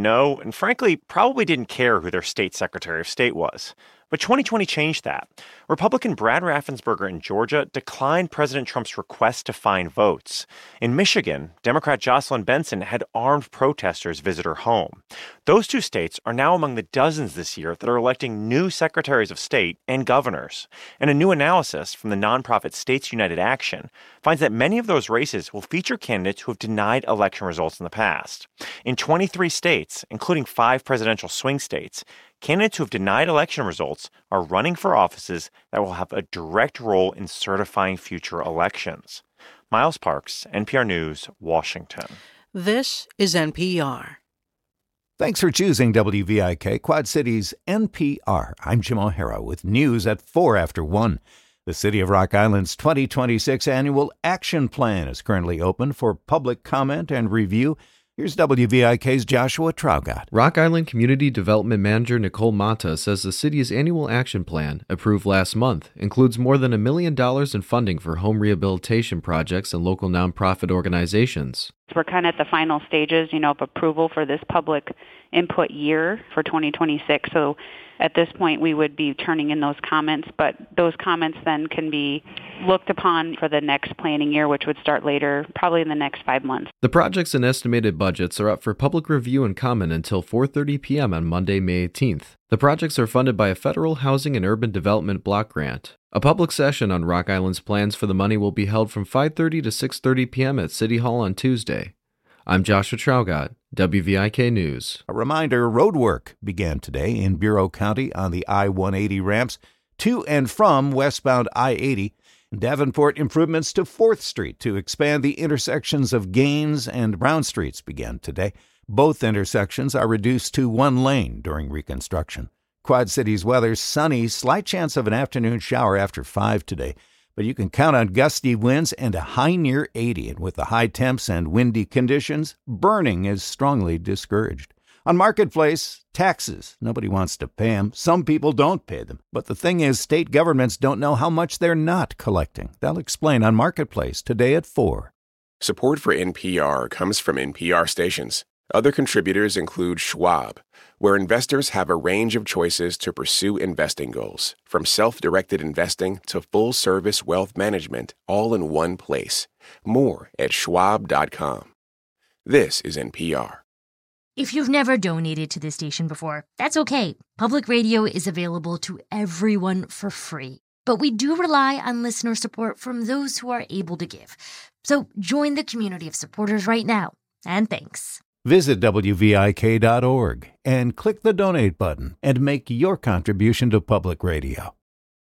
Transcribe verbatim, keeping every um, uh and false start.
know, and frankly, probably didn't care who their state secretary of state was. But twenty twenty changed that. Republican Brad Raffensperger in Georgia declined President Trump's request to find votes. In Michigan, Democrat Jocelyn Benson had armed protesters visit her home. Those two states are now among the dozens this year that are electing new secretaries of state and governors. And a new analysis from the nonprofit States United Action finds that many of those races will feature candidates who have denied election results in the past. In twenty-three states, including five presidential swing states, candidates who have denied election results are running for offices that will have a direct role in certifying future elections. Miles Parks, N P R News, Washington. This is N P R. Thanks for choosing W V I K, Quad Cities N P R. I'm Jim O'Hara with news at four after one. The City of Rock Island's twenty twenty-six Annual Action Plan is currently open for public comment and review. Here's W V I K's Joshua Traugot. Rock Island Community Development Manager Nicole Mata says the city's annual action plan, approved last month, includes more than a million dollars in funding for home rehabilitation projects and local nonprofit organizations. We're kind of at the final stages, you know, of approval for this public input year for twenty twenty-six. So at this point, we would be turning in those comments, but those comments then can be looked upon for the next planning year, which would start later, probably in the next five months. The projects and estimated budgets are up for public review and comment until four thirty p.m. on Monday, May eighteenth. The projects are funded by a federal housing and urban development block grant. A public session on Rock Island's plans for the money will be held from five thirty to six thirty p.m. at City Hall on Tuesday. I'm Joshua Traugot, W V I K News. A reminder, road work began today in Bureau County on the I one eighty ramps to and from westbound I eighty. Davenport improvements to fourth Street to expand the intersections of Gaines and Brown Streets began today. Both intersections are reduced to one lane during reconstruction. Quad Cities weather, sunny, slight chance of an afternoon shower after five today. But you can count on gusty winds and a high near eighty. And with the high temps and windy conditions, burning is strongly discouraged. On Marketplace, taxes. Nobody wants to pay them. Some people don't pay them. But the thing is, state governments don't know how much they're not collecting. They'll explain on Marketplace today at four. Support for N P R comes from N P R stations. Other contributors include Schwab, where investors have a range of choices to pursue investing goals, from self-directed investing to full-service wealth management, all in one place. More at schwab dot com. This is N P R. If you've never donated to this station before, that's okay. Public radio is available to everyone for free. But we do rely on listener support from those who are able to give. So join the community of supporters right now. And thanks. Visit W V I K dot org and click the donate button and make your contribution to public radio.